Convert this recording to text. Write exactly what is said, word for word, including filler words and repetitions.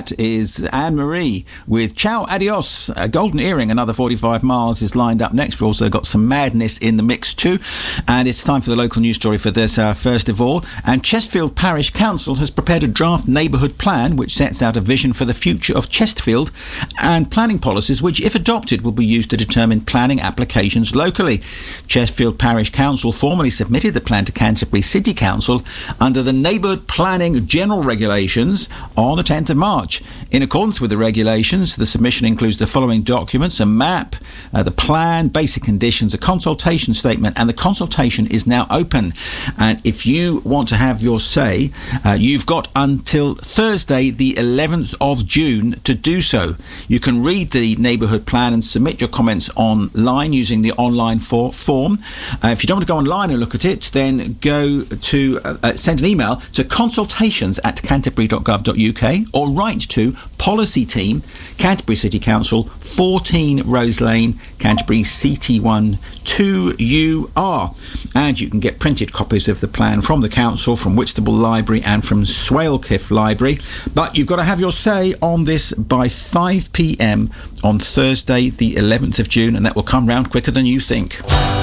that is Anne-Marie with Ciao Adios. A Golden Earring, another forty-five miles is lined up next. We've also got some madness in the mix too. And it's time for the local news story for this hour, first of all. And Chesterfield Parish Council has prepared a draft neighbourhood plan which sets out a vision for the future of Chesterfield and planning policies which, if adopted, will be used to determine planning applications locally. Chesterfield Parish Council formally submitted the plan to Canterbury City Council under the Neighbourhood Planning General Regulations on the tenth of March. In accordance with the regulations, the submission includes the following documents: a map, uh, the plan, basic conditions, a consultation statement, and the consultation is now open. And if you want to have your say, uh, you've got until Thursday the eleventh of June to do so. You can read the neighbourhood plan and submit your comments online using the online for- form. Uh, if you don't want to go online and look at it, then go to uh, uh, send an email to consultations at canterbury dot gov dot uk or write to Policy Team, Canterbury City Council, fourteen Rose Lane, Canterbury, C T one two U R. And you can get printed copies of the plan from the council, from Whitstable Library and from Swalcliffe Library. But you've got to have your say on this by five p.m. on Thursday the eleventh of June, and that will come round quicker than you think.